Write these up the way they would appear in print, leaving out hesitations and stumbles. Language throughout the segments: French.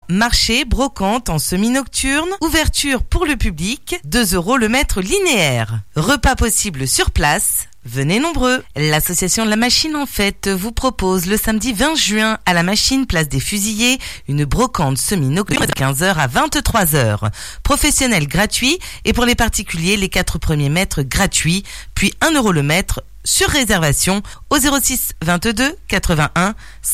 marché, brocante en semi-nocturne, ouverture pour le public, 2 € le mètre linéaire. Repas possible sur place. Venez nombreux. L'association La Machine en Fête vous propose le samedi 20 juin à La Machine, place des Fusillés, une brocante semi-nocturne de 15h à 23h. Professionnel gratuit et pour les particuliers, les 4 premiers mètres gratuits, puis 1 € le mètre sur réservation au 06 22 81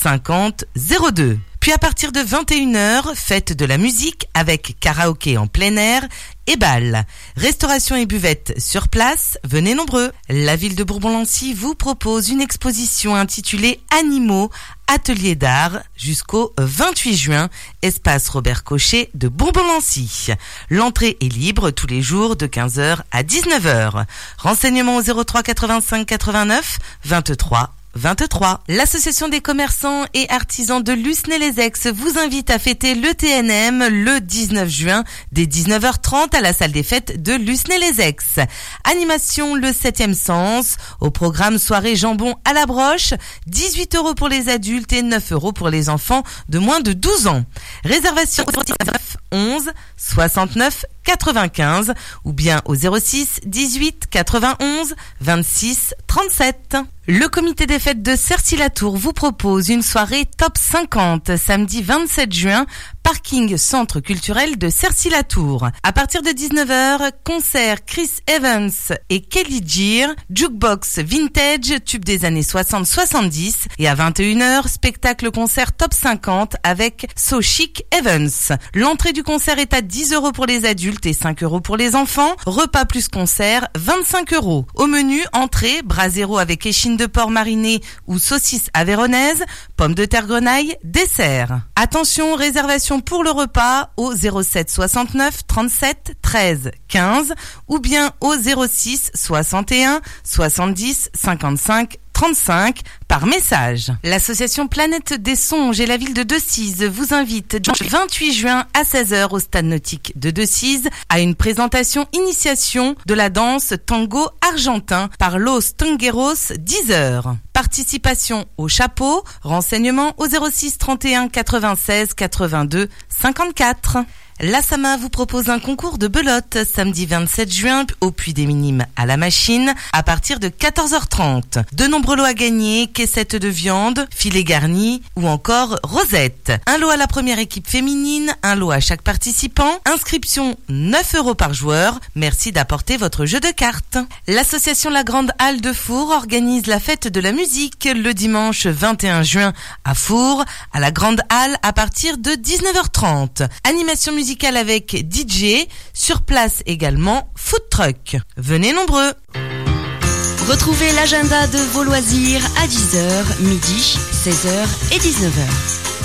50 02. Puis à partir de 21h, fête de la musique avec karaoké en plein air et bal. Restauration et buvette sur place, venez nombreux. La ville de Bourbon-Lancy vous propose une exposition intitulée Animaux, atelier d'art jusqu'au 28 juin, espace Robert Cochet de Bourbon-Lancy. L'entrée est libre tous les jours de 15h à 19h. Renseignements au 03 85 89 23 23. L'association des commerçants et artisans de Lucenay-les-Aix vous invite à fêter le TNM le 19 juin dès 19h30 à la salle des fêtes de Lucenay-les-Aix. Animation le 7e sens, au programme soirée jambon à la broche, 18 € pour les adultes et 9 € pour les enfants de moins de 12 ans. Réservation au 09 11 69 95 ou bien au 06 18 91 26 37. Le comité des fêtes de Cercy-la-Tour vous propose une soirée top 50 samedi 27 juin, parking centre culturel de Cercy-la-Tour. À partir de 19h, concert Chris Evans et Kelly Gear, jukebox vintage, tube des années 60-70 et à 21h, spectacle concert top 50 avec So Chic Evans. L'entrée du concert est à 10 € pour les adultes et 5 € pour les enfants. Repas plus concert, 25 €. Au menu, entrée, brasero avec échine de porc mariné ou saucisse avéronaise, pommes de terre grenaille, dessert. Attention, réservation pour le repas au 07 69 37 13 15 ou bien au 06 61 70 55 35 par message. L'association Planète des Songes et la ville de Decize vous invite le 28 juin à 16h au stade nautique de Decize à une présentation initiation de la danse tango argentin par Los Tangueros 10h. Participation au chapeau, renseignements au 06 31 96 82 54. La Sama vous propose un concours de belote samedi 27 juin au Puy des Minimes à La Machine à partir de 14h30. De nombreux lots à gagner, caissettes de viande, filets garnis ou encore rosettes. Un lot à la première équipe féminine, un lot à chaque participant. Inscription 9 € par joueur. Merci d'apporter votre jeu de cartes. L'association La Grande Halle de Four organise la fête de la musique le dimanche 21 juin à Four, à la Grande Halle à partir de 19h30. Animation musicale avec DJ, sur place également food truck. Venez nombreux. Retrouvez l'agenda de vos loisirs à 10h, midi, 16h et 19h.